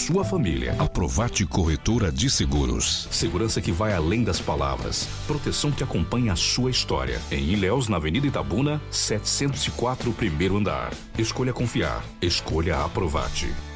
sua família. Aprovate Corretora de Seguros. Segurança que vai além das palavras. Proteção que acompanha a sua história. Em Ilhéus, na Avenida Itabuna, 704, primeiro andar. Escolha confiar. Escolha Aprovate.